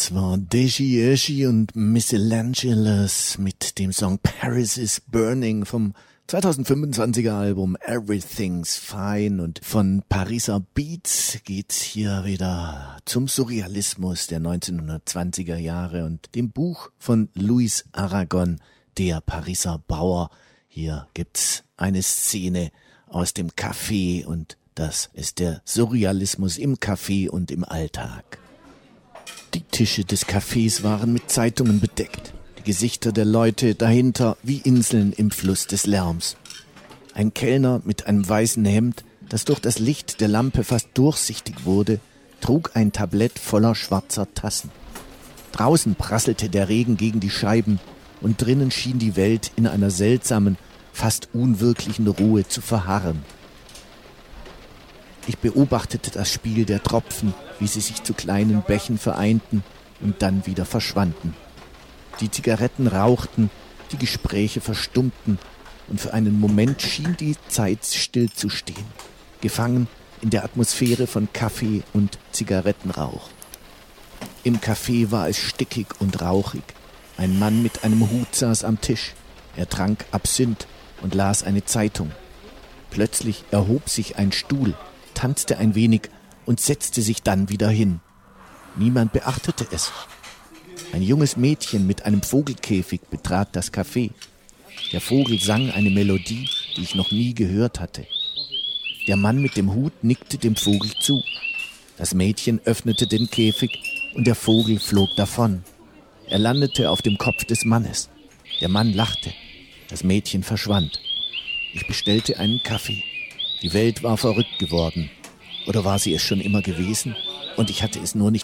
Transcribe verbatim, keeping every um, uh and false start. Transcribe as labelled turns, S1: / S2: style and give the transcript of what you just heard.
S1: Das war Deji Eshi und Michelangelos mit dem Song Paris is Burning vom zweitausendfünfundzwanziger Album Everything's Fine. Und von Pariser Beats geht's hier wieder zum Surrealismus der neunzehnhundertzwanziger Jahre und dem Buch von Louis Aragon, Der Pariser Bauer. Hier gibt's eine Szene aus dem Café und das ist der Surrealismus im Café und im Alltag. Die Tische des Cafés waren mit Zeitungen bedeckt, die Gesichter der Leute dahinter wie Inseln im Fluss des Lärms. Ein Kellner mit einem weißen Hemd, das durch das Licht der Lampe fast durchsichtig wurde, trug ein Tablett voller schwarzer Tassen. Draußen prasselte der Regen gegen die Scheiben und drinnen schien die Welt in einer seltsamen, fast unwirklichen Ruhe zu verharren. Ich beobachtete das Spiel der Tropfen, wie sie sich zu kleinen Bächen vereinten und dann wieder verschwanden. Die Zigaretten rauchten, die Gespräche verstummten und für einen Moment schien die Zeit stillzustehen, gefangen in der Atmosphäre von Kaffee und Zigarettenrauch. Im Café war es stickig und rauchig. Ein Mann mit einem Hut saß am Tisch. Er trank Absinth und las eine Zeitung. Plötzlich erhob sich ein Stuhl, tanzte ein wenig und setzte sich dann wieder hin. Niemand beachtete es. Ein junges Mädchen mit einem Vogelkäfig betrat das Café. Der Vogel sang eine Melodie, die ich noch nie gehört hatte. Der Mann mit dem Hut nickte dem Vogel zu. Das Mädchen öffnete den Käfig und der Vogel flog davon. Er landete auf dem Kopf des Mannes. Der Mann lachte. Das Mädchen verschwand. Ich bestellte einen Kaffee. Die Welt war verrückt geworden. Oder war sie es schon immer gewesen und ich hatte es nur nicht